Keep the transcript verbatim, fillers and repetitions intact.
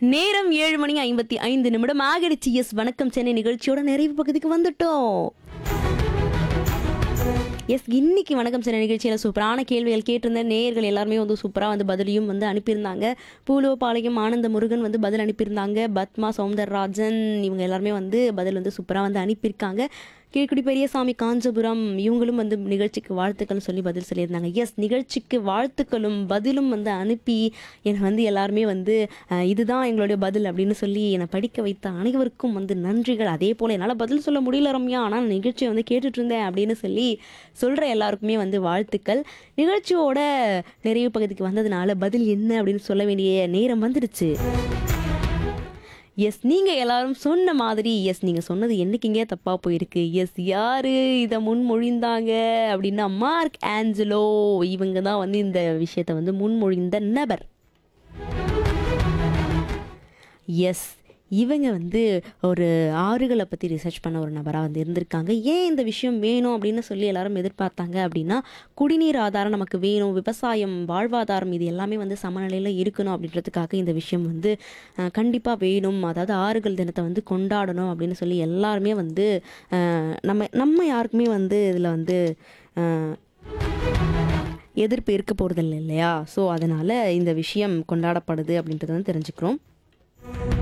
நேரம் ஏழு மணி ஐம்பத்தி ஐந்து நிமிடம் ஆகிடுச்சு. எஸ் வணக்கம் சென்னை நிகழ்ச்சியோட நிறைவு பகுதிக்கு வந்துட்டோம். எஸ் இன்னைக்கு வணக்கம் சென்னை நிகழ்ச்சியில் சூப்பரான கேள்விகள் கேட்டிருந்த நேயர்கள் எல்லாருமே வந்து சூப்பராக வந்து பதிலையும் வந்து அனுப்பியிருந்தாங்க. பூலோபாளையம் ஆனந்த முருகன் வந்து பதில் அனுப்பியிருந்தாங்க. பத்மா சௌந்தரராஜன் இவங்க எல்லாருமே வந்து பதில் வந்து சூப்பராக வந்து அனுப்பியிருக்காங்க. கீழ்குடி பெரியசாமி காஞ்சபுரம் இவங்களும் வந்து நிகழ்ச்சிக்கு வாழ்த்துக்கள் சொல்லி பதில் சொல்லியிருந்தாங்க. எஸ் நிகழ்ச்சிக்கு வாழ்த்துக்களும் பதிலும் வந்து அனுப்பி என்னை வந்து எல்லாருமே வந்து அஹ், இதுதான் எங்களுடைய பதில் அப்படின்னு சொல்லி என்னை படிக்க வைத்த அனைவருக்கும் வந்து நன்றிகள். அதே போல் என்னால் பதில் சொல்ல முடியல ரம்யா, ஆனால் நிகழ்ச்சியை வந்து கேட்டுட்டு இருந்தேன் அப்படின்னு சொல்லி சொல்கிற எல்லாருக்குமே வந்து வாழ்த்துக்கள். நிகழ்ச்சியோட நிறைவு பகுதிக்கு வந்ததுனால பதில் என்ன அப்படின்னு சொல்ல வேண்டிய நேரம் வந்துடுச்சு. எஸ் நீங்கள் எல்லாரும் சொன்ன மாதிரி எஸ் நீங்கள் சொன்னது என்னைக்குங்க தப்பாக போயிருக்கு. எஸ் யார் இதை முன்மொழிந்தாங்க அப்படின்னா மார்க் ஆஞ்சலோ இவங்க தான் வந்து இந்த விஷயத்தை வந்து முன்மொழிந்த நபர். எஸ் இவங்க வந்து ஒரு ஆறுகளை பற்றி ரிசர்ச் பண்ண ஒரு நபராக வந்து இருந்திருக்காங்க. ஏன் இந்த விஷயம் வேணும் அப்படின்னு சொல்லி எல்லாரும் எதிர்பார்த்தாங்க அப்படின்னா, குடிநீர் ஆதாரம் நமக்கு வேணும், விவசாயம் வாழ்வாதாரம் இது எல்லாமே வந்து சமநிலையில் இருக்கணும் அப்படின்றதுக்காக இந்த விஷயம் வந்து கண்டிப்பாக வேணும். அதாவது ஆறுகள் தினத்தை வந்து கொண்டாடணும் அப்படின்னு சொல்லி எல்லாருமே வந்து அஹ், நம்ம நம்ம யாருக்குமே வந்து இதில் வந்து அஹ், எதிர்ப்பு இருக்க போகிறதில்ல இல்லையா? ஸோ அதனால் இந்த விஷயம் கொண்டாடப்படுது அப்படின்றத வந்து தெரிஞ்சுக்கிறோம்.